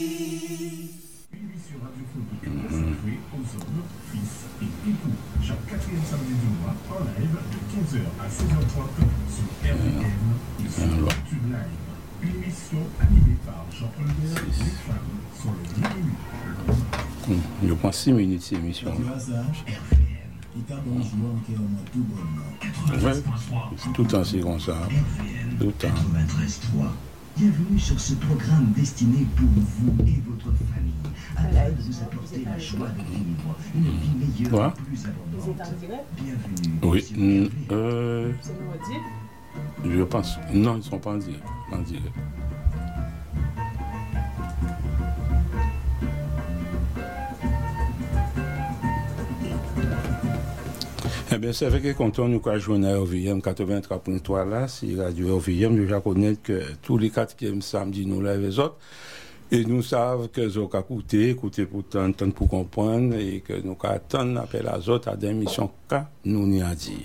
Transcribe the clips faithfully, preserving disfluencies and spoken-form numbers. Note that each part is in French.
Émission radiophonique consacrée aux hommes, fils et époux. Chaque quatrième samedi du mois, en live de quinze heures à seize heures trente sur R V M et sur YouTube Live. Une émission animée par Jean-Paul Bert. Les femmes sont le bienvenu. Je prends six minutes cette émission. R V M. Ouais, tout le temps c'est comme ça. Tout le temps. quatre-vingt-treize trois. Bienvenue sur ce programme destiné pour vous et votre famille, afin de vous apporter la joie de vivre une vie meilleure Ouais. et plus Vous êtes abondante. en direct? Bienvenue. Oui. sur mm, R V M. Euh, C'est nous dit? je pense. Non, ils ne sont pas en direct. En direct. Eh bien, c'est vrai que quand on nous a joué à R V M quatre-vingt-trois point trois là, c'est Radio R V M, je connais que tous les quatrièmes samedis, nous là, les autres, et nous savons que nous avons écouté, écouter pour tant, tant pour comprendre, et que nous avons attendu l'appel à autres à des émissions que nous n'y a dit.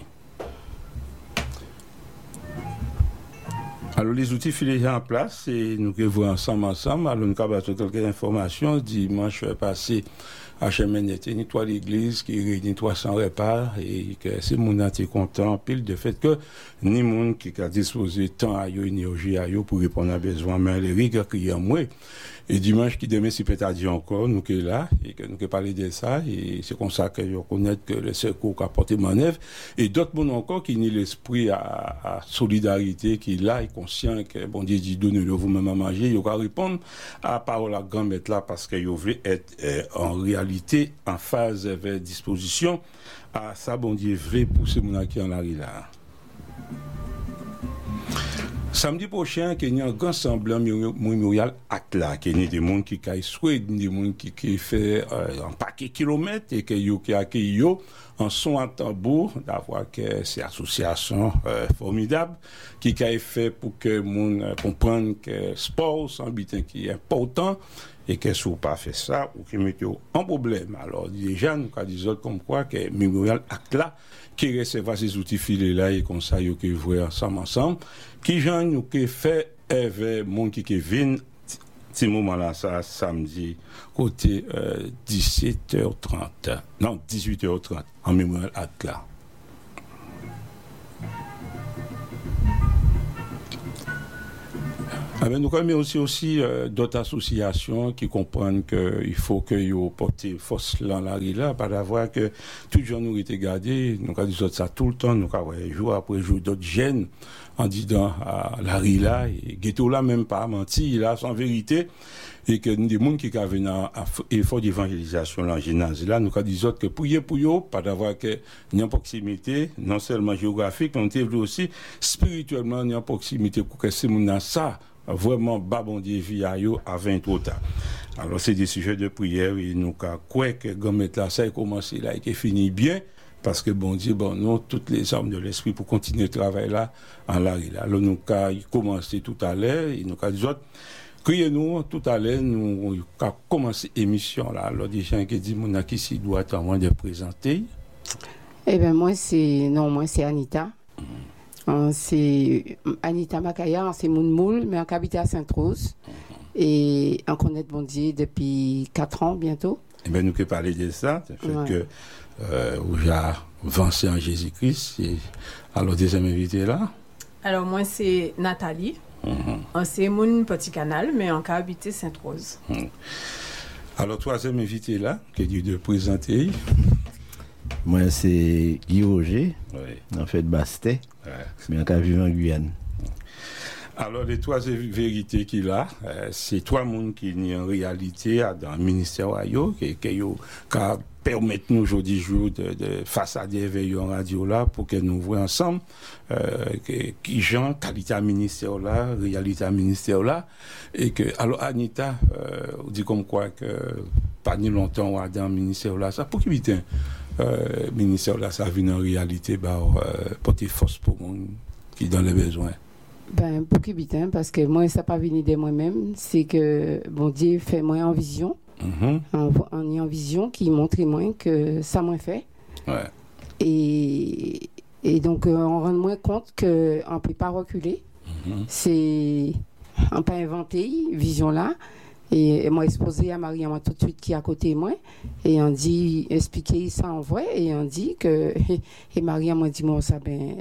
Alors, les outils filés en place, et nous devons voir ensemble, ensemble. Alors, nous avons quelques informations. Dimanche passé, H M N était nettoie l'église qui réunit trois cents repas et que c'est mon été content pile de fait que ni monde qui a disposé temps à yo énergie à yo pour répondre à besoin mais les rigueurs qui en moi et dimanche qui demain si peut être dit encore nous qui est là et que nous qui parler de ça et c'est comme ça que je connais que le secours a porté manœuvre et d'autres monde encore qui ni l'esprit à, à solidarité qui est là et conscient que bon Dieu dit donne-le vous-même à manger il va répondre à parole à grand mettre là parce que yo veut être euh, en réalité en phase vers disposition à ça bon Dieu vrai pour ces gens qui en arrivent là. Samedi prochain, il y a un grand semblant mémorial Atla, qui est des gens qui ont souhaité, des gens qui ont fait euh, un paquet de kilomètres et qui ont accueilli en son à tambour, d'avoir que ces associations euh, formidables qui ont fait pour que les gens comprennent que le sport, c'est un but qui est important et que si vous pas fait ça, ou qui mettez en problème. Alors, déjà, nous avons dit comme quoi que mémorial Atla, qui recevra ces outils filés là et comme ça, ils vont ensemble, ensemble. Qui j'en nous qui fait avec mon qui vient ce moment-là, ça samedi côté euh, dix-sept heures trente, non dix-huit heures trente en mémoire Atla. Ah ben, nous avons aussi, aussi euh, d'autres associations qui comprennent qu'il faut que vous portez force dans la rue là, pas d'avoir que tout le jour nous été gardés, nous avons dit ça tout le temps, nous avons jour après jour d'autres jeunes en disant à la rue là, et ghetto là même pas menti, là sans vérité, et que des gens qui ont venu à effort d'évangélisation là en gymnase là, nous avons dit que pour eux, pour eux, pas d'avoir que ni en proximité, non seulement géographique, mais on voulu aussi spirituellement ni en proximité pour que ces gens ça vraiment bas bon Dieu vie à yo à vingt trop tard. Alors c'est des sujets de prière et nous croyons que gomme là ça a commencé là et qui finit bien parce que bon Dieu bon nous toutes les armes de l'esprit pour continuer le travail là en la là. Alors nous avons commencé tout à l'heure et nous avons dit criez-nous tout à l'heure nous avons commencé l'émission là. Alors des gens qui disent mon qui s'y doit attendre de présenter. Eh ben moi c'est non moi c'est Anita. Mm. Uh, c'est Anita Makaya, c'est Moun Moul, mais on habite à Sainte-Rose. Et on connaît bon Dieu depuis quatre ans bientôt. Eh bien, nous qui parler de ça, le fait ouais. que euh, j'ai avancé en Jésus-Christ. Et... Alors, deuxième invité là. Alors, moi, c'est Nathalie. Mm-hmm. C'est mon petit canal, mais on habite Sainte-Rose. Mm. Alors, troisième invité là, qui est de présenter. Moi, c'est Guy Roger, oui. en fait, Bastet, ouais. mais en vivant en Guyane. Alors, les trois vérités qu'il a, euh, c'est trois mondes qui sont en réalité dans le ministère Ayo, qui, qui, qui permettent nous aujourd'hui jour de, de face à des éveils en radio là, pour que nous voyons ensemble euh, qui gens, qualité à ministère là, réalité à ministère là, et que, alors Anita, euh, on dit comme quoi que pas ni longtemps on a dans le ministère là, ça pour qui vite euh, ministère là, ça vient en réalité, bah, euh, porter force pour monde qui dans les besoins. Ben, pour qui bitin, parce que moi, ça n'a pas venu de moi-même, c'est que bon Dieu fait moi en vision, mm-hmm. en, en, en vision qui montre moi que ça m'a fait. Ouais. Et, et donc, euh, on rend moins compte qu'on ne peut pas reculer. Mm-hmm. C'est, on peut inventer vision là, Et, et moi exposé à Marie moi tout de suite qui est à côté de moi et on dit expliquer ça en vrai et on dit que et, et Marie m'a dit moi ça ben,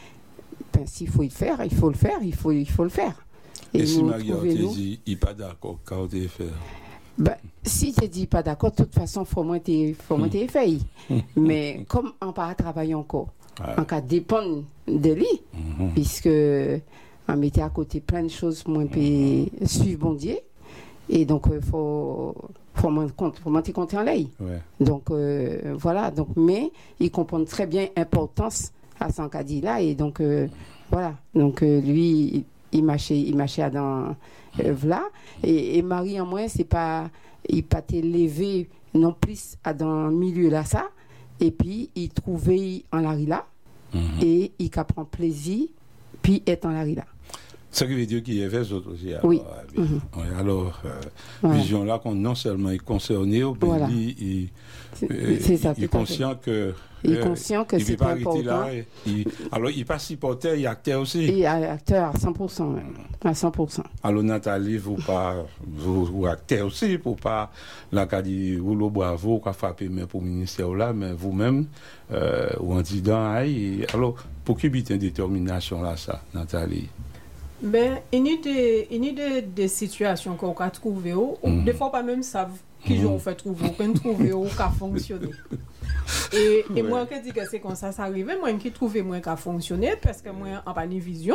ben s'il faut le faire, il faut le faire, il faut il faut le faire. Et, et si Marie te dit il pas d'accord quand tu faire ben, si tu dis pas d'accord, de toute façon, il faut moins te faire. Mais comme on pas travailler encore, ouais. On peut dépendre de lui, mm-hmm. Puisque on mettait à côté plein de choses, moins mm-hmm. Suivre bon Dieu. Et donc, il euh, faut, faut monter compte, compte en l'air. Ouais. Donc, euh, voilà. Donc, mais il comprend très bien l'importance à son cas là. Et donc, euh, voilà. Donc, euh, lui, il marchait, il marchait dans. Euh, voilà. Et, et Marie en moi c'est pas il pas élevé non plus à dans le milieu là ça et puis il trouvait en la là mm-hmm. Et il prend plaisir puis être en la là. Ça veut dire qu'il y avait d'autres aussi. Alors, oui. Euh, mm-hmm. alors euh, voilà. Vision là qu'on non seulement est concerné, mais voilà. il, il, c'est, euh, c'est ça, il est conscient que il est conscient que il c'est pas important. Là, il, alors il pas supporter, il est acteur aussi. Il est acteur à cent pour cent même. À cent pour cent. Alors Nathalie, vous pas vous, vous acteur aussi pour pas la cas dit vous le bravo qu'a frappé mais pour ministère là mais vous-même euh, ou en disant aïe alors pour qui bite détermination là ça Nathalie. Ben, il y a des, il y a des, des situations qu'on a trouvées, mm-hmm. Des fois pas même savent qui mm-hmm. ont fait trouver, qu'on trouver ou qui a fonctionné. Et, et ouais. Moi, qui dis que c'est comme ça, ça arrive, moi qui trouve moi qui a fonctionné parce que moi, on n'a pas une vision,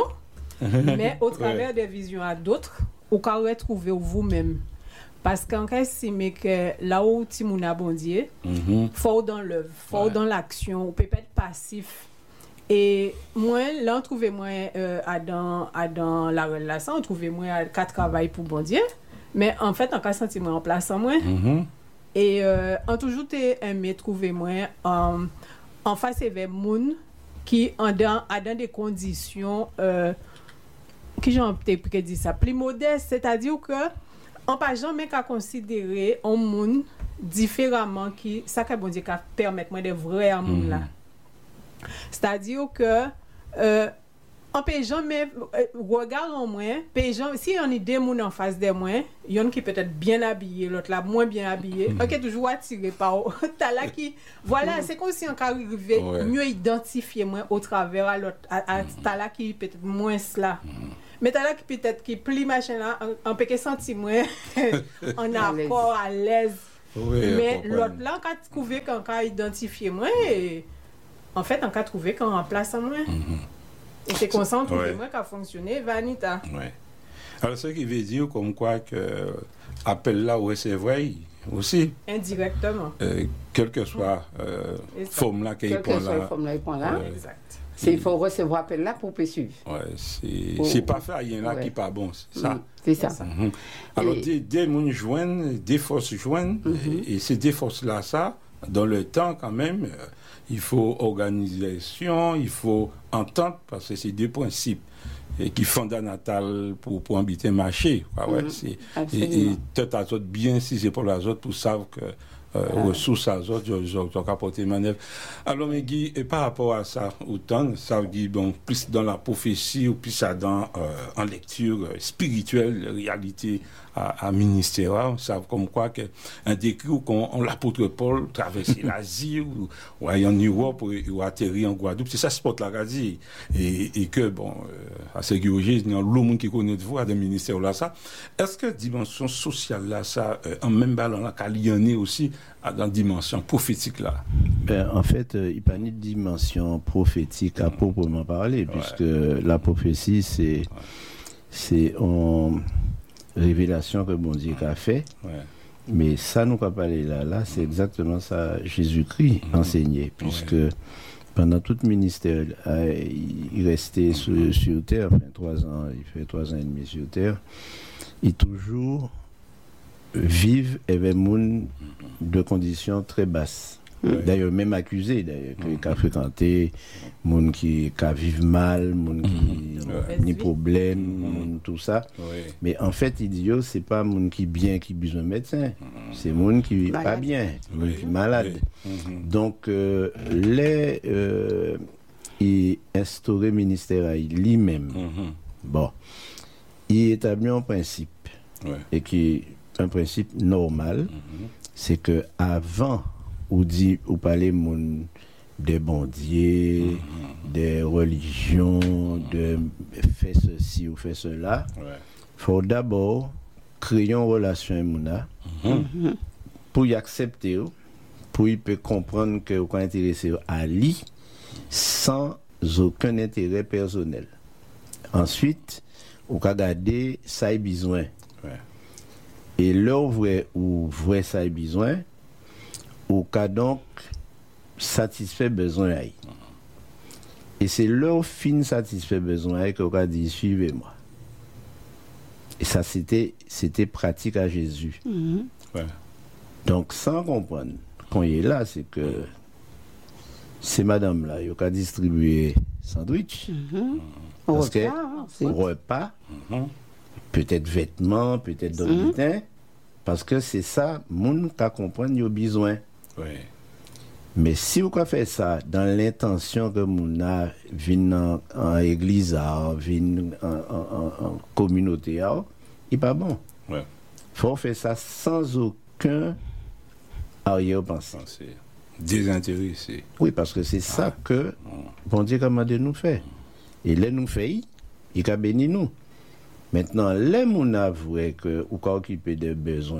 mais au travers ouais. Des visions à d'autres, vous pouvez retrouver vous-même. Parce qu'en cas si que là où tu m'as bondier, mm-hmm. Faut dans l'œuvre, faut ouais. Dans l'action, on peut pas être passif. Et moi, là, on trouvait moi euh, à dans à dans la relation, on trouvait moi à quatre travail pour bon Dieu, mais en fait, on a senti moi en place en moi. Mm-hmm. Et euh, on toujours aimé trouver moi en en face avec moun qui en dans à dans des conditions euh, qui j'ai peut-être dit ça plus modeste, c'est-à-dire que on pas jamais qu'à considérer un moun différemment qui ça que bon Dieu qu'a permettre moi de vrai à moun là. C'est-à-dire que euh, on peut jamais euh, regarde en moins, si on est deux moun en face de moi, il y en a qui peut-être bien habillé, l'autre là moins bien habillé, mm-hmm. OK toujours attiré par t'as là qui voilà, c'est comme si on arrivait ouais. Mieux identifier moi au travers à l'autre à, à mm-hmm. T'as là qui peut-être moins là. Mm-hmm. Mais t'as là qui peut-être qui plus machin là, on peut sentir moins en accord à l'aise. Oui, mais l'autre là quand trouver quand on identifier moi et, en fait, on a trouvé qu'on remplace en moi. Mm-hmm. Et c'est comme ça qu'on moi qui a fonctionné, Vanita. Oui. Alors, ce qui veut dire comme quoi que appel là où c'est vrai aussi. Indirectement. Euh, quelle que soit euh, forme là qu'il prend là. Quelle que soit la forme là qu'il prend là. Ouais. Exact. C'est il faut recevoir appel là pour suivre. Ouais, c'est pour... c'est pas faire rien là ouais. Qui pas bon, c'est ça. Mm, c'est ça. Mm-hmm. Alors et... des des moun joignent, des forces joignent mm-hmm. et, et ces des forces là ça dans le temps quand même. Euh, il faut organisation, il faut entente, parce que c'est deux principes et qui fondamentaux pour, pour habiter un marché. Quoi, ouais, mm-hmm. c'est, et, et tout à tout bien, si c'est pour les autres, pour savoir que euh, ah. ressources à autres, ils ont apporté manœuvre. Alors, mais Guy, et par rapport à ça, autant, ça dit, bon, plus dans la prophétie ou plus ça dans, euh, en lecture spirituelle, réalité à, à ministère, on sait comme quoi qu'un décret où qu'on, l'apôtre Paul traversait l'Asie ou, ou en Europe ou, ou atterri en Guadeloupe, c'est ça ce spot là qu'a dit. Et, et que, bon, euh, à ce que j'ai dit, il y a l'homme qui connaît de vous, à des ministères là, ça. Est-ce que dimension sociale là, ça, euh, en même ballon là, qu'à lier aussi à dans dimension prophétique là? Ben, en fait, euh, il n'y a pas ni de dimension prophétique à proprement parler, ouais. Puisque la prophétie, c'est, ouais. C'est en révélation que bon Dieu a fait. Ouais. Mais ça, nous pas parler là, là, c'est exactement ça Jésus-Christ mmh. enseigné, puisque ouais. Pendant tout le ministère, il restait sur, sur terre, enfin trois ans, il fait trois ans et demi sur terre, il toujours vivent avec moun de conditions très basses. Ouais. D'ailleurs, même accusé, d'ailleurs, mm-hmm. qui a fréquenté, moun qui a vivre mal, moun qui mm-hmm. ni problème, mm-hmm. moun tout ça. Ouais. Mais en fait, il dit, c'est pas moun qui bien, qui besoin de médecin. Mm-hmm. C'est moun qui malade. Pas bien, moun oui. Qui malade. Oui. Mm-hmm. Donc, euh, les, euh, il instauré ministère à lui-même. Mm-hmm. Bon. Il établit un principe. Ouais. Et qui un principe normal, mm-hmm. c'est que avant ou dit ou parler mon des bondiers, mm-hmm. des religions, mm-hmm. de faire ceci ou faire cela, il ouais. faut d'abord créer une relation avec Mouna mm-hmm. pour y accepter, pour y peut comprendre que vous êtes intéressé à lui sans aucun intérêt personnel. Ensuite, vous pouvez garder ça a besoin. Ouais. Et là où vous voyez ça a besoin, vous pouvez donc satisfaire besoin. Mm-hmm. Et c'est là où fin satisfaire besoin que vous pouvez dire suivez-moi. Et ça, c'était, c'était pratique à Jésus. Mm-hmm. Ouais. Donc, sans comprendre, quand il est là, c'est que c'est madame là, il a distribué sandwich, mm-hmm. parce que repas, repas mm-hmm. peut-être vêtements, peut-être d'autres mm-hmm. parce que c'est ça, moun ka comprendre yo besoin. Ouais. Mais si vous faites ça dans l'intention que moun a vinn en, en église, vinn en, en, en communauté, il pas bon. Ouais. Faut faire ça sans aucun arrière-pensée. Désintéressé. Oui, parce que c'est ça ah. que bon Dieu commande de nous faire. Et là, nous fait, il a béni nous. Maintenant, là, nous avouons que ou qu'on occuper des besoins.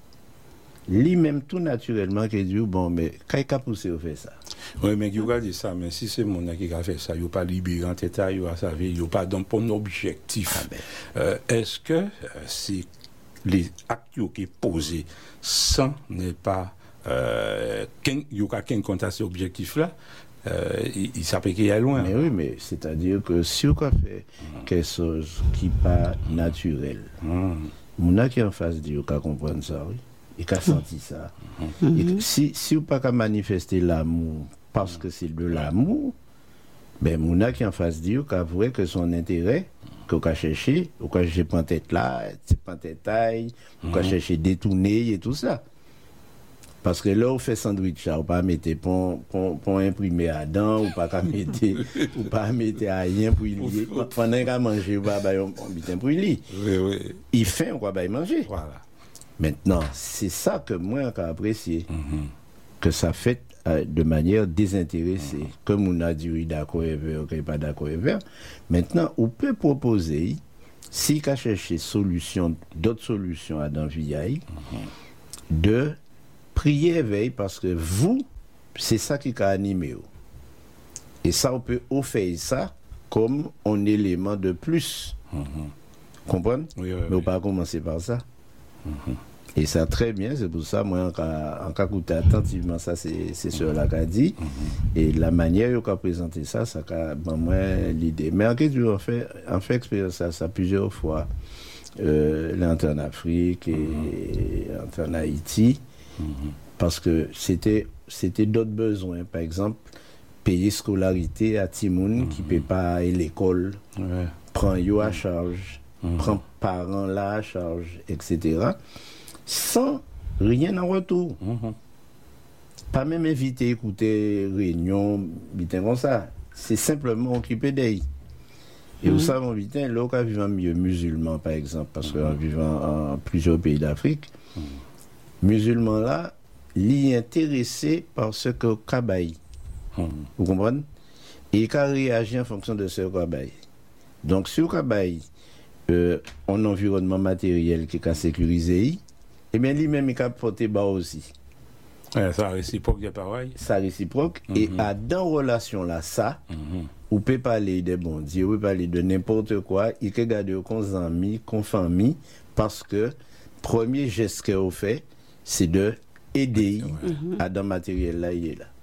Lui-même, tout naturellement, qui dit bon, mais quand il a poussé à faire ça. Oui, mais il a dit ça, mais si c'est mon qui a fait ça, il n'a pas libéré en tête, il n'a pas donc pour un objectif. Ah ben. euh, est-ce que euh, c'est les actes qui sont posés sans n'est pas Euh, il y a quelqu'un qui a cet objectif-là, euh, il, il s'appelle qu'il y a loin. Mais oui, mais c'est-à-dire que si on fait mm. quelque chose qui n'est pas naturel, mm. mon qui en face de vous qui comprendre ça, oui, il a senti ça. Mm. Et si si vous ne pouvez pas manifester l'amour parce que c'est de l'amour, ben mon qui en face de vous qui avoué que son intérêt, qu'on a cherché, qu'on a cherché pas tête là, pas tête taille, qu'on a cherché détourner et tout ça. Parce que là, on fait sandwich, on ne peut pas mettre pour, pour, pour imprimer à dents, ou pas mettre, ou pas mettre à rien pour y lier. Pendant qu'on mange, on va mettre pour y lier. Oui, oui. Il fait, on va manger. Voilà. Maintenant, c'est ça que moi, j'ai apprécié. Mm-hmm. Que ça fait euh, de manière désintéressée. Mm-hmm. Comme on a dit, oui, d'accord, et vert, ok, pas d'accord, et vert. Maintenant, on peut proposer, si on cherche solution, d'autres solutions à dans V I, mm-hmm. de prier éveil parce que vous, c'est ça qui a animé. Et ça, on peut offrir ça comme un élément de plus. Mm-hmm. Comprenez? Oui, oui, mais on ne peut pas commencer par ça. Mm-hmm. Et ça, très bien, c'est pour ça, moi, en cas écouté attentivement, ça, c'est, c'est sur la qu'a dit. Mm-hmm. Et la manière dont on a présenté ça, ça a ben, moi l'idée. Mais en fait, on fait, on fait expérience ça, ça plusieurs fois. Euh, l'entrée en Afrique et mm-hmm. l'entrée en Haïti. Mm-hmm. Parce que c'était, c'était d'autres besoins. Par exemple, payer scolarité à Timoun mm-hmm. qui ne peut pas aller à l'école, ouais. prend yo à charge, mm-hmm. prend parents là à charge, et cetera. Sans rien en retour. Mm-hmm. Pas même inviter, écouter réunion, bitin comme ça. C'est simplement occuper d'eux. Et vous savez, on vit là, on vit en milieu musulman, par exemple, parce qu'on vit en plusieurs pays d'Afrique. Mm-hmm. Musulmans là, l'y intéressé par ce que Kabaï. Mm-hmm. Vous comprenez? Et il a réagi en fonction de ce Kabaï. Donc, si au Kabaï, euh, un environnement matériel qui est sécurisé, eh bien, lui-même, il a porté bas aussi. Ouais, ça réciproque, il pareil. Ça réciproque. Mm-hmm. Et à dans relation là, ça, mm-hmm. on peut parler de bon Dieu, on peut parler de n'importe quoi, il peut garder comme amis, comme famille, parce que premier geste qu'on fait, c'est de aider mm-hmm. à dans matériel là il est là.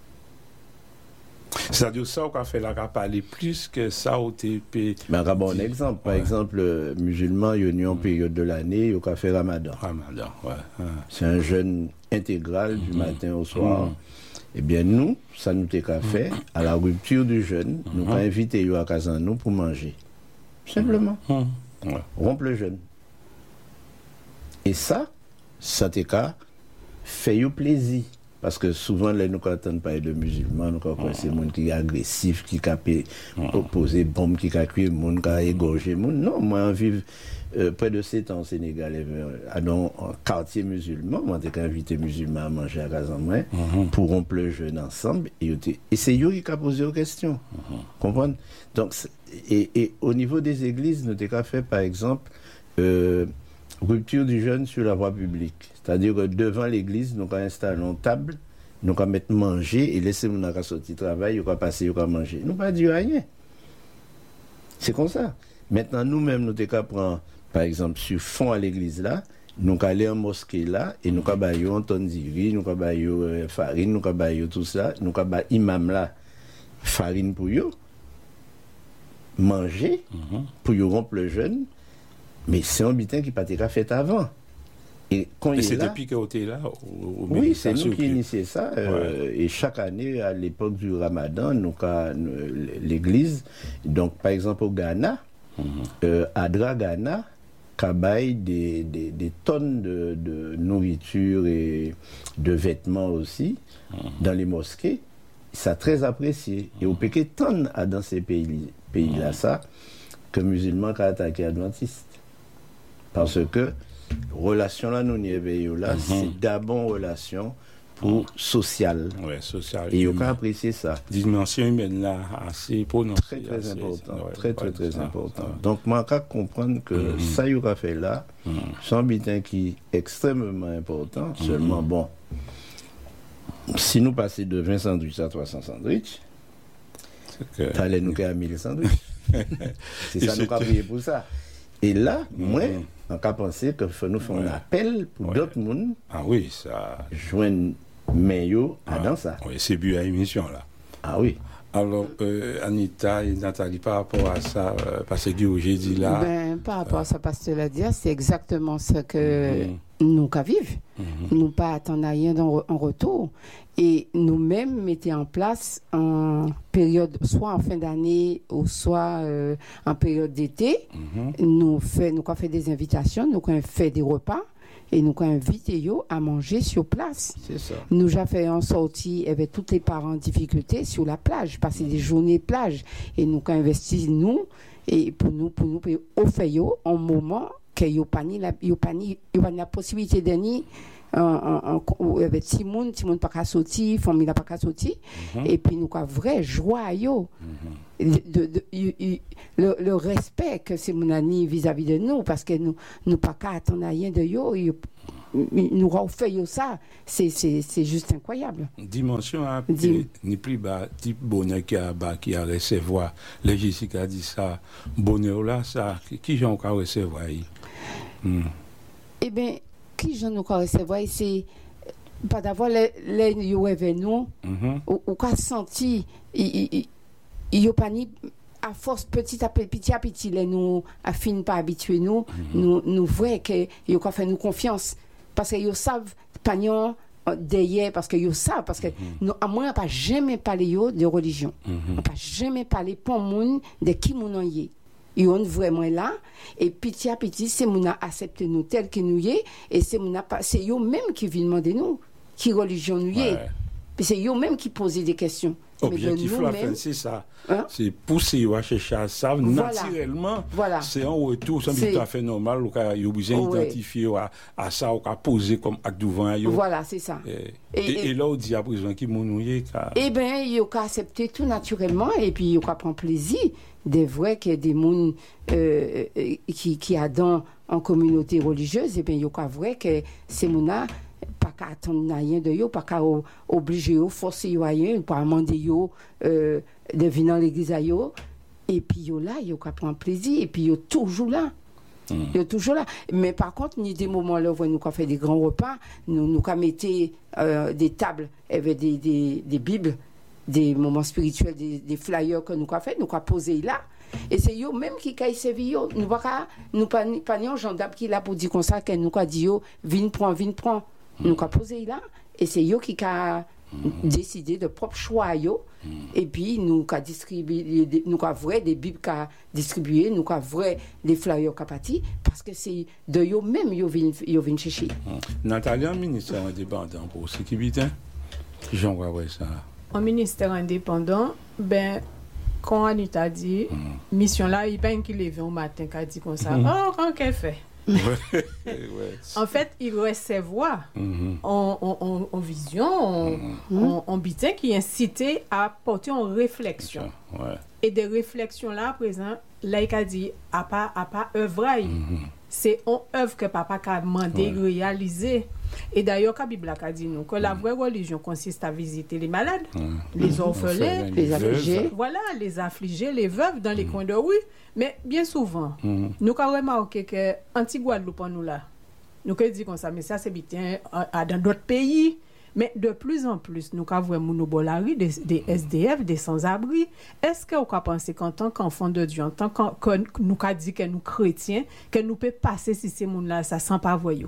C'est-à-dire ça qu'on a fait là, qu'on a parlé plus que ça au T P. Mais un bon exemple, par ouais. exemple, euh, musulmans, il y a une période de l'année, il y a fait Ramadan. Ramadan, ouais. ouais. C'est un jeûne intégral du mm-hmm. matin au soir. Mm-hmm. Eh bien, nous, ça nous a qu'à faire, à la rupture du jeûne, mm-hmm. nous avons invité à Kazanou pour manger. Simplement. Mm-hmm. Ouais. Rompre le jeûne. Et ça, ça t'a qu'à faire plaisir. parce que souvent, là, nous n'entendons pas de musulmans, nous croyons que c'est des gens qui sont agressifs, qui ont posé bombe, qui ont tué, qui ont égorgé. Non, moi, je vis euh, près de sept ans au Sénégal, euh, dans un quartier musulman, moi, j'ai invité les musulmans à manger à Casamouin, mm-hmm. pour rompre le jeûne ensemble, et, et c'est eux qui ont posé aux questions. Mm-hmm. Comprenez? Donc, et, et au niveau des églises, nous avons fait, par exemple, euh, rupture du jeûne sur la voie publique. C'est-à-dire que devant l'église, nous avons installé une table, nous avons mettre manger et laisser mon gars sortir travail, nous avons passer, nous avons manger. Nous pas dit rien. C'est comme ça. Maintenant, nous-mêmes, nous avons prendre, par exemple, sur fond à l'église là, nous avons aller en mosquée là, et nous avons baillé un tonne d'ivry, nous avons baillé euh, farine, nous avons baillé tout ça, nous avons baillé imam là, farine pour eux, manger, mm-hmm. pour eux rompre le jeûne. Mais c'est un butin qui n'a pas fait avant. Et quand et il c'est est là, depuis que tu es là au, au oui, c'est nous qui que... initié ça. Euh, ouais. Et chaque année, à l'époque du Ramadan, nous, l'église, donc par exemple au Ghana, mm-hmm. euh, Adra Ghana, Kabaï, des, des, des tonnes de, de nourriture et de vêtements aussi, mm-hmm. dans les mosquées. Ça a très apprécié. Mm-hmm. Et au Pékin, tonnes à dans ces pays, pays-là, mm-hmm. ça, que musulmans qui ont attaqué adventistes. Parce que relation là nous n'y est là, mm-hmm. c'est d'abord relation pour sociale. Ouais, sociale. Et il faut apprécier ça. Dimension humaine là assez prononcée. Très très assez, important, ouais, très très ouais, très ça, important. ça. Donc moi je comprendre que mm-hmm. ça il a fait là, mm-hmm. c'est un butin qui est extrêmement important. Mm-hmm. Seulement bon, si nous passons de vingt sandwichs à trois cents sandwichs, que... t'allais nous qu'à mille sandwichs. C'est ça nous avons prié pour ça. Et là, mm-hmm. moi, on a pensé qu'il faut nous faire ouais. un appel pour ouais. d'autres mondes. Ah oui, ça. Joindre Mayo à dans ça. Oui, c'est but à l'émission là. Ah oui. Alors, euh, Anita et Nathalie, par rapport à ça, euh, parce que j'ai dit là. Ben, par rapport euh, à ça, parce que l'a dit, c'est exactement ce que mm-hmm. nous qu'à vivre. Mm-hmm. Nous pas attendre rien en, en retour. Et nous-mêmes mettons en place en période, soit en fin d'année ou soit euh, en période d'été, mm-hmm. nous fait, nous avons fait des invitations, nous avons fait des repas et nous avons invité yo à manger sur place. C'est ça. Nous avons fait en sortie avec tous les parents en difficulté sur la plage, passer des journées plage et nous avons investi nous et pour nous pour nous pour offrir yo un moment que yo pas ni la yo pas ni yo pas la possibilité d'année avec Timon, Timon pas qu'à sortir, famille n'a pas qu'à sortir, mm-hmm. et puis nous avons vraie joie yo, mm-hmm. de, de, de, de, le, le respect que c'est mon ami vis-à-vis de nous, parce que nous nous pas qu'à attendre rien de yo, yo nous avons fait ça, c'est c'est c'est juste incroyable. Dimension à ni plus bas type bonheur qui a bas qui a recevoir, le Jessica a dit ça, bonheur là ça qui j'en qu'à recevoir. Mm. Eh bien qui j'en ai recevoir c'est pas d'avoir les les yo avec nous ou ou qu'a senti il il pas ni à force petit à petit à petit les nous à fin pas habituer nous mm-hmm. nous nous voyons que yo qu'a fait nous confiance parce que yo savent pagnon derrière parce que yo savent parce que mm-hmm. nous à moi pas jamais parler yo de religion mm-hmm. pas jamais parler pour monde de qui mon y ils sont vraiment là et petit à petit c'est mon a accepté nous tel que nous y est et c'est mon a c'est eux même qui viennent demander nous qui religion nous y est et c'est eux même qui posent des questions. Objectif la fin c'est ça hein? C'est pousser à chercher ça voilà. Naturellement voilà. C'est un retour c'est tout à fait normal ou qu'a eu besoin d'identifier à, à ça ou qu'a poser comme acte devant yo voilà c'est ça et, et, et, et là on dit à présent qui monouiller et ben il a accepté tout naturellement et puis il a prendre plaisir des vrais qu'il y a des monde euh, qui qui a dans en communauté religieuse et ben il a vrai que c'est mona pas qu'à attendre rien de yo pas qu'à obliger yo forcer yo rien pas demander yo euh, de venir dans l'église à yo et puis yo là yo qu'à prendre plaisir et puis yo toujours là mm. yo toujours là mais par contre ni des moments là où nous qu'a fait des grands repas nous nous qu'a mettre euh, des tables avec des des des bibles des moments spirituels des, des flyers que nous qu'a fait nous qu'a posé là et c'est eux même qui caille servi yo nous pas nous pas pas ni gendarme qui là pour dire comme ça que nous qu'a dit yo viens prend viens prend mm. nous qu'a posé là et c'est eux qui qu'a mm. décidé de propre choix yo mm. et puis nous qu'a distribué nous qu'a vrai des bibles qu'a distribué nous qu'a vrai des flyers qu'a parti parce que c'est de eux même yo viennent yo viennent chercher mm. Nathalie ministre indépendant pour sécurité J'en vois ouais, ça. En ministère indépendant, ben, quand Anita dit, mm. mission là, il n'y a pas un qui lève au matin qui dit comme ça. Mm. Oh, quand qu'elle fait? ouais. En fait, il recevoir mm-hmm. en, en, en vision, en, mm-hmm. en, en bitin qui incitait à porter en réflexion. Ouais. Et des réflexions là, à présent, là, il a dit, à pas, à pas œuvrer. Mm-hmm. C'est une œuvre que papa a demandé de ouais. réaliser. Et d'ailleurs, la Bible a dit nous que la vraie religion consiste à visiter les malades, mmh. les orphelins, les affligés. Voilà, les affligés, les veuves dans les mmh. coins de rue. Mais bien souvent, mmh. nous avons remarqué que Anti-Guadeloupe, nous là, nous avons dit comme ça, mais ça c'est bien dans d'autres pays. Mais de plus en plus, nous avons vraiment nos bolari, des, des S D F, des sans-abri. Est-ce que vous pensez qu'en tant qu'enfant de Dieu, en tant que nous avons dit que nous chrétiens, que nous pouvons passer si ces gens-là, ça sans pas voyou?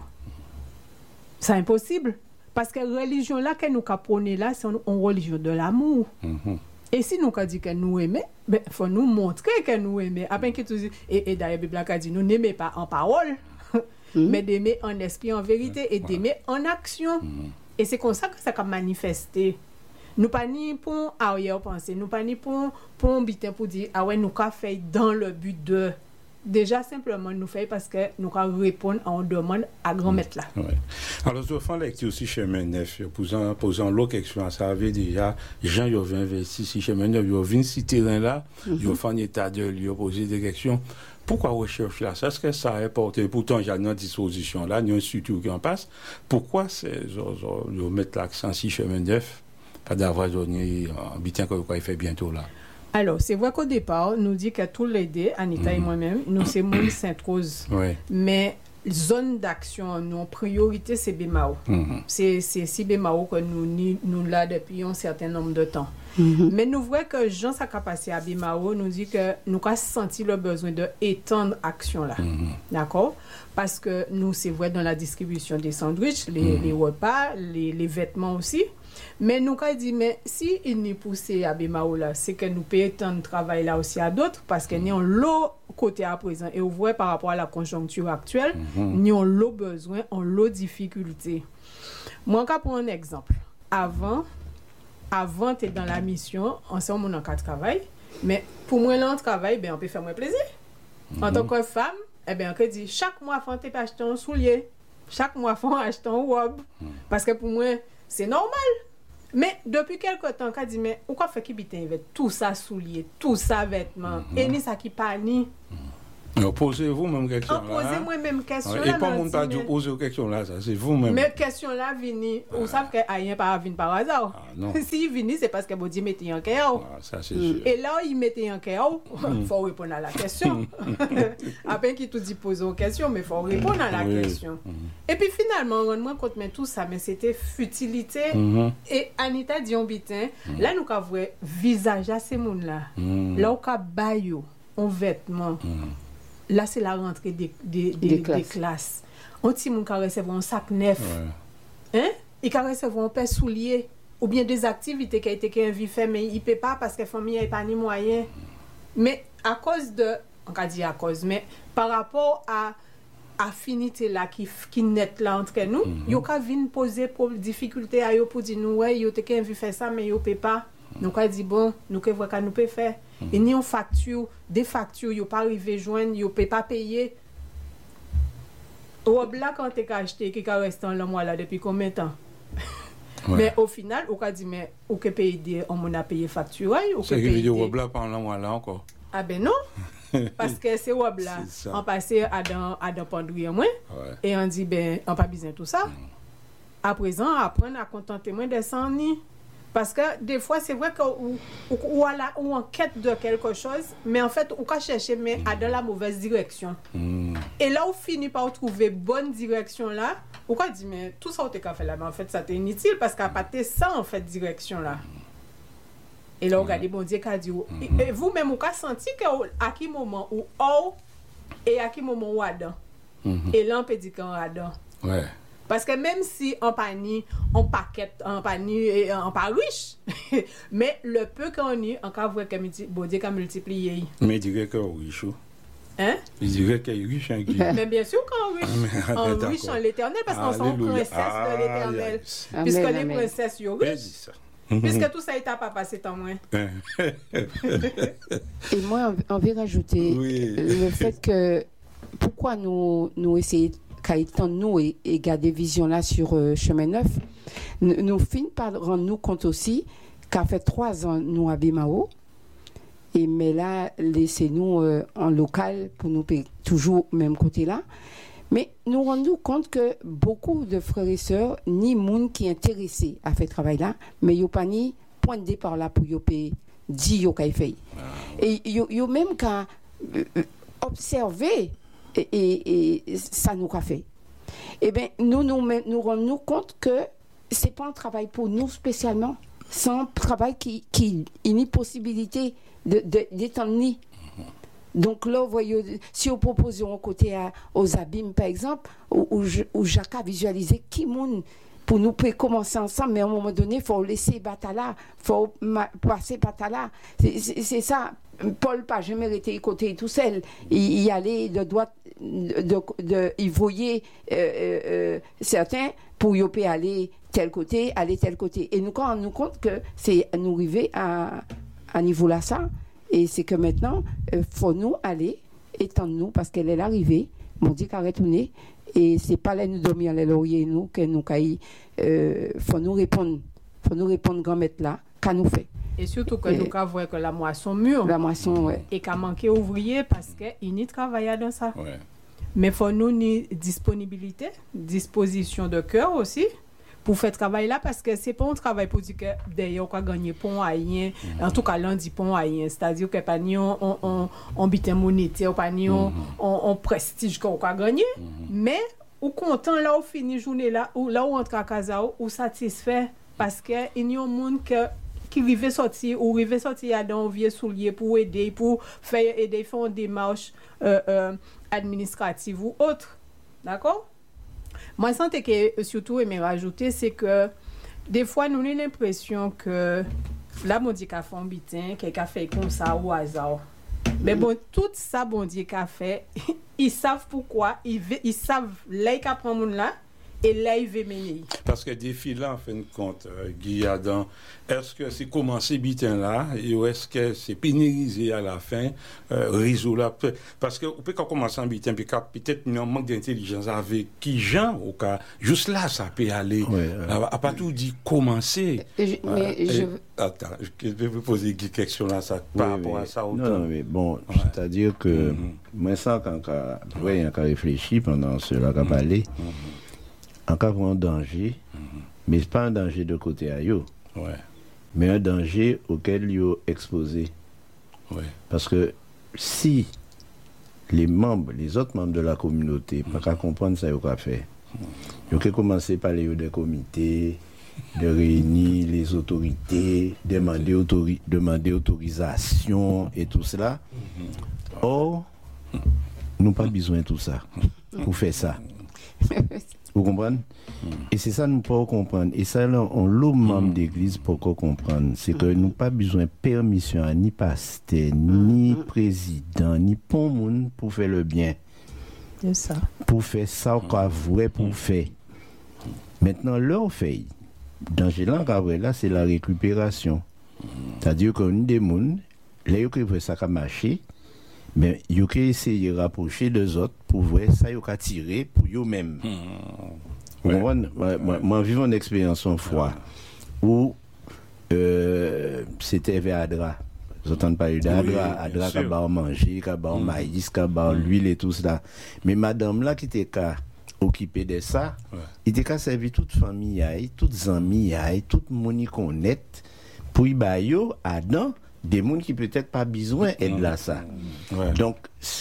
C'est impossible. Parce que la religion là que nous apprenons là, c'est une religion de l'amour. Mm-hmm. Et si nous avons dit que nous aimons, il ben, faut nous montrer que nous aimons. Après, et, et d'ailleurs, la Bible a dit nous n'aimons pas en parole, mm-hmm. mais d'aimer en esprit, en vérité, et d'aimer en action. Mm-hmm. Et c'est comme ça que ça a manifesté. Nous pas ni pour arrière-pensée, nous pas ni pour pour bitin pour dire ah ouais nous avons fait dans le but de déjà simplement nous fait parce que nous avons répondu à une demande à grand-maître là. Oui. Alors je fais lecture aussi chez Menef posant posant l'autre question ça avait déjà Jean yo vient investi si chez Menef yo vinn si terrain là, yo fait un état de lieu poser des questions. Pourquoi recherche là? Est-ce que ça a porté pourtant j'ai une disposition là, il y a un studio qui en passe. Pourquoi c'est yo mettre l'accent si chez Menef pas d'avoir donné un bitin quoi il fait bientôt là? Alors, c'est vrai qu'au départ, nous dit que tous les deux, Anita mmh. et moi-même, nous c'est Moule Sainte-Rose. Ouais. Mais zone d'action, nos priorité, c'est Bémao. Mmh. C'est, c'est si Bémao que nous, nous là depuis un certain nombre de temps. Mmh. Mais nous voyons que Jean sa capacité à Bémao nous dit que nous avons senti le besoin d'étendre l'action là. Mmh. D'accord? Parce que nous, c'est vrai dans la distribution des sandwichs, les, mmh. les repas, les, les vêtements aussi. Mais nous avons dit, mais si il n'est poussé à Bémao là, c'est que nous payons tant de travail là aussi à d'autres, parce que nous avons l'autre côté à présent, et vous voyez par rapport à la conjoncture actuelle, mm-hmm. nous avons l'autre besoin, on l'autre difficulté. Moi, je vais prendre un exemple. Avant, avant tu es dans la mission, ensemble on a quatre travail, mais pour moi, là, on travaille, ben, on peut faire moins plaisir. Mm-hmm. En tant que femme, eh ben, on peut dire, chaque mois, il faut acheter un soulier, chaque mois, il faut acheter un robe, mm-hmm. parce que pour moi, c'est normal. Mais depuis quelque temps, on dit, mais pourquoi fait qu'il y tout ça soulier, tout ça vêtements, mm-hmm. et ni ça qui pas ni. Mm-hmm. Posez-vous même question là. Posez-moi même question là. Et pas mon pas de poser aux questions là, ça c'est vous-même. Mais question là vini, ah. Vous savez que rien pas vient par hasard. Ah, non. Si vini c'est parce que vous dit mettez en cœur. Ah, ça c'est sûr. Et là il mettait en cœur, il faut répondre à la question. Après qui tout dit poser aux questions, mais il faut répondre à la oui. question. Mm-hmm. Et puis finalement, on rend compte mais tout ça mais c'était futilité mm-hmm. et Anita dit on bitin, mm-hmm. là nous ka voir visage à ces monde là. Mm-hmm. Là on ka bayo en vêtements. Mm-hmm. Là, c'est la rentrée des, des, des, des classes. Des classes. Un petit monde qui recevoir un sac neuf. Ouais. Hein? Il qui recevoir un paire soulier. Ou bien des activités qui ont été envie faire, mais il ne peut pas parce que la famille n'a pas ni moyen. Mais à cause de... On va dire à cause, mais par rapport à affinité là qui, qui net là entre nous, il mm-hmm. y a venir poser pour difficulté à eux pour dire nous, ouais, il y a envie faire ça, mais il ne peut pas. Nous avons dit, bon, nous pouvons voir ce que nous pouvons faire. Mm-hmm. Et ni on facture, des factures, ils ne peuvent pas arriver à joindre, ils ne peuvent pas payer. Ou là, quand tu as acheté, qui est resté en mois là depuis combien de temps? Ouais. Mais au final, on a dit, mais on peut payer, on a payé facture. C'est que vidéo web là pendant mois là encore. Ah ben non, parce que c'est web là, on passait à dans à dans pendouille moins, et on dit ben on pas besoin de tout ça. Mm. À présent, apprendre à contenter moins des cent ni. Parce que des fois, c'est vrai qu'on ou, ou en quête de quelque chose, mais en fait, on va chercher mais à dans la mauvaise direction. Mm. Et là, on finit par trouver bonne direction là. On va dire, mais tout ça, on t'a fait là, mais en fait, ça t'est inutile parce qu'à partir de ça, en fait, direction là. Et là, on regarde, bon Dieu, qu'a dit, mm. et vous-même, vous avez senti qu'à quel moment ou oh, et à quel moment ou adam. Mm-hmm. Et là, on peut dire qu'on adam. Ouais. Parce que même si on panie, on paquette, on panie, on pas riche, mais le peu qu'on a, on peut voir que bon Dieu qu'a multiplié. Mais dirait que riche. Hein? Il dirait qu'il est riche en Guy. Mais bien sûr qu'on riche. On riche en l'éternel parce qu'on sont princesse de l'éternel. Ah, Puisque Amen, les amen. princesses sont ben, riches. dis ça. Puisque tout ça est à pas passer tant moins. Et moi, on on veut rajouter Oui. le fait que pourquoi nous, nous essayons de nous et, et garder vision là sur euh, Chemin Neuf, nous, nous finissons par rendre nous compte aussi qu'à fait trois ans, nous à Bimao, et mais là, laissez-nous euh, en local pour nous payer toujours au même côté là. Mais nous rendons compte que beaucoup de frères et sœurs, ni monde qui est intéressé à faire ce travail là, mais ils pas ni point de départ là pour y payer dix yo kay fait. Et yo yo même qu'à euh, observer et, et, et ça nous a fait. Eh bien, nous nous nous rendons compte que c'est pas un travail pour nous spécialement, c'est un travail qui qui une possibilité de de d'étendre ni. Donc là, vous voyez, si on propose un côté à, aux abîmes, par exemple, où, où, où Jacques a visualisé qui monde pour nous peut commencer ensemble, mais à un moment donné, il faut laisser Batala, il faut ma, passer Batala. C'est, c'est, c'est ça. Paul n'a jamais été côté tout seul. Il, il allait de droite, de, de, de, il voyait euh, euh, certains pour y aller tel côté, aller tel côté. Et nous, quand on nous compte que c'est nous arriver à, à niveau là, ça, et c'est que maintenant, il euh, faut nous aller, étendre-nous, parce qu'elle est arrivée, mon Dieu qu'à retourner, et c'est pas là nous dormir les lauriers, nous, que nous, il euh, faut nous répondre, faut nous répondre grand-maître là, qu'a nous fait. Et surtout que Et nous avons vu que la moisson mûre. La moisson, ouais. Et qu'à manquer ouvrier parce qu'il y travaille dans ça. Ouais. Mais il faut nous une disponibilité, disposition de cœur aussi pour faire travail là parce que c'est pas un travail pour dire que d'ailleurs on va gagner pont haïen, mm-hmm. en tout cas lundi pont haïen, c'est-à-dire que pas ni on on on bitin monétaire, pas ni on on prestige qu'on va gagner, mm-hmm. mais ou content là au fini journée là ou là où entre à casa ou satisfait parce que il y a un monde que qui rive sortir ou rive sortir dans vieux soulier pour aider pour faire aider faire une démarche euh, euh, administrative ou autre. D'accord? Moi, je sens que surtout, et me rajouter, c'est que des fois, nous avons l'impression que là, mon Dieu, qu'a fait un bitin, quelqu'un fait comme ça au hasard. Mais bon, tout ça, bon Dieu, qu'a fait, ils savent pourquoi, ils, ils savent là, qu'ils prennent mon là, et là, ils veulent mener. Parce que défi là, en fin de compte, euh, Guy Adam, est-ce que c'est commencé bitin là, ou est-ce que c'est pénalisé à la fin, euh, réseau là, parce que on peut commencer en bitin, puis peut-être il y a un manque d'intelligence avec qui gens, au cas, juste là, ça peut aller, ouais, euh, à, à pas tout dit commencer. Je, mais euh, je... Et, attends, je vais vous poser une question là, ça, par oui, rapport oui. à ça. Autant. Non, non, mais bon, ouais. C'est-à-dire que, mm-hmm. moi, ça, quand il y a réfléchi pendant cela qu'a parlé, mm-hmm. en cas de danger, mm-hmm. mais ce n'est pas un danger de côté à eux, ouais. mais un danger auquel ils sont exposés. Ouais. Parce que si les membres, les autres membres de la communauté, mm-hmm. pas qu'à comprendre ça, ils ont fait. Ils ont commencé par les des comités, de réunir les autorités, demander, autori- demander autorisation et tout cela. Mm-hmm. Or, mm-hmm. nous n'avons pas besoin de tout ça pour faire ça. Vous comprenez? Mm. Et c'est ça nous pouvons comprendre. Et ça, là, on l'eau membre mm. d'église pour comprendre. C'est mm. que nous pas besoin de permission à ni pasteur, mm. ni mm. président, ni pont monde pour faire le bien. C'est ça. Pour faire ça qu'on vrai pour mm. faire. Maintenant, leur fait, dans ce là, là, c'est la récupération. Mm. C'est-à-dire qu'on a des gens, là, ils ont fait ça qui marché. Mais ils ont essayé de rapprocher deux autres pour voir ça, ils ont tiré pour eux-mêmes. Mmh. Ouais. Moi, moi, moi, moi, j'ai une expérience en foi où euh, c'était vers Adra. Vous entendez parler d'Adra, Adra qui a manger, qui a mmh. maïs, qui a mmh. l'huile et tout ça. Mais madame là qui était occupée de ça, ouais. il était servi toute famille, toutes amis, tout le monde qu'on est pour y bailler à dedans. Des gens qui peut-être pas besoin d'aide là ça. Ouais. Donc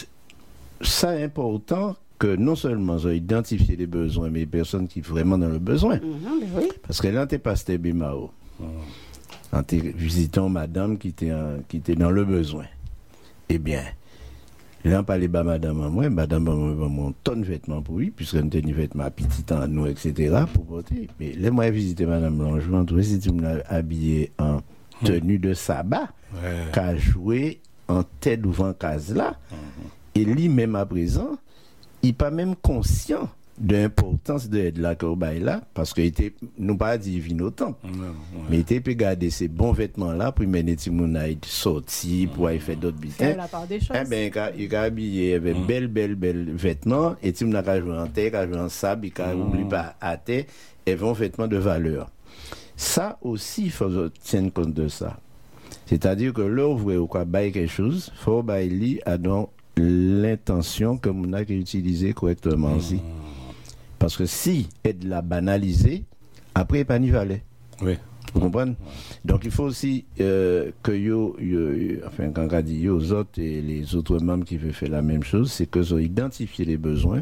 ça est important que non seulement ils identifier les besoins, mais les personnes qui sont vraiment dans le besoin. Mm-hmm, oui. Parce que là, tu es pasteur Bimao. Mm. En te visitant madame qui était, en, qui était dans le besoin. Eh bien, là, on parlait de madame à moi, madame m'a mon tonne de vêtements pour lui, puisque nous avons des vêtements petits en nous, et cetera, pour porter. Mais là, moi, j'ai visité madame Langevin, tout si tu me l'as habillé en tenue de sabbat, ouais. Qu'a joué en tête devant case là, mm-hmm. Et lui-même à présent, il n'est pas même conscient de l'importance de l'aide là qu'on baille là, parce qu'il était, nous pas dit vin au temple, ouais, ouais. mais il était peut garder ces bons vêtements là pour mener Timouna sortir, pour aller faire d'autres bêtises. C'est la part des choses. Eh ben, il a habillé avec mm. belles, belles, belles vêtements, et Timouna a joué en terre, a joué en sable, il a oublié pas à terre, et bons vêtements de valeur. Ça aussi, il faut tenir compte de ça. C'est-à-dire que là, vous voyez quoi, bailler quelque chose, il faut bailler à donc l'intention que mon a utilisée correctement aussi. Mm. Parce que si elle l'a banalisé, après, il pas n'y valait. Oui. Vous comprenez? Ouais. Donc, il faut aussi euh, que yo, yo, yo, enfin, quand on dit yo, aux autres et les autres membres qui veulent faire la même chose, c'est que ont identifié les besoins,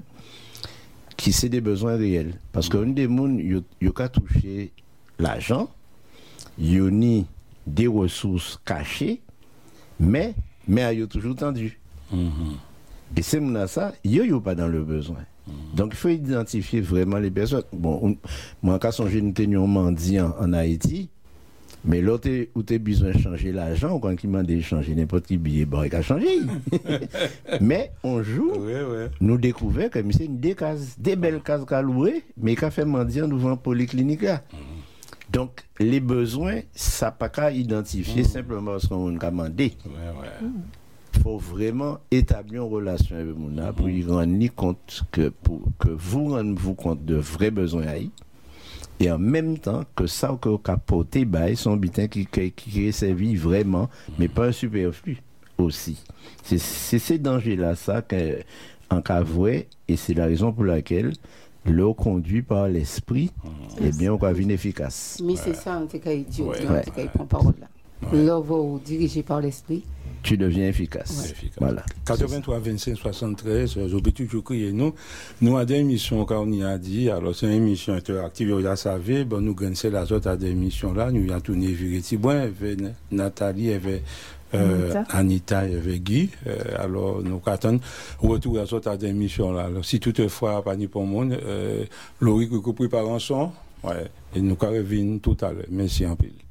qui c'est des besoins réels. Parce que une des moun, yo, yo ka touché l'argent, yo ni des ressources cachées, mais, mais yo toujours tendu. Mm-hmm. Et c'est moun ça, yo yo pas dans le besoin. Donc, il faut identifier vraiment les personnes. Bon, on, moi, quand j'ai une tenue mendiant en Haïti, mais l'autre, où tu as besoin de changer l'argent, ou quand il m'a dit de changer n'importe quel billet, bon, il a changé. Mais on joue, ouais, ouais. nous découvrons que c'est une des cases, des belles cases qu'à louer, mais qu'a fait mendiant devant polyclinique. Donc, les besoins, ça n'a pas qu'à identifier mmh. simplement parce qu'on a demandé. Ouais, ouais. Mmh. Il faut vraiment établir une relation avec Mouna pour y rendre compte que, pour, que vous rendez vous compte de vrais besoins haïs et en même temps que ça que capoter bail son bitin qui, qui, qui est servi vraiment mais pas un superflu aussi. C'est, c'est ces dangers-là ça qu'en cavouet et c'est la raison pour laquelle l'eau conduit par l'esprit mmh. et bien on va venir efficace. Mais c'est ça en tout cas il dit en tout cas il prend parole là. L'eau va diriger par l'esprit. Tu deviens efficace. Ouais. efficace. Voilà. quatre-vingt-trois vingt-cinq soixante-treize, j'ai toujours crié nous. Nous avons des émissions quand on y a dit, alors c'est une émission interactive, vous savez, bon, nous gagnons la autres à des émissions là, nous y a tourné Vireti Bon, il y avait Nathalie, il y avait euh, Anita, il y avait Guy, euh, alors nous attendons retour à autres à des émissions là. Alors, si toutefois, pas ni pour monde, euh, Laurie qui prépare un son, ouais, et nous revenons tout à l'heure. Merci en pile.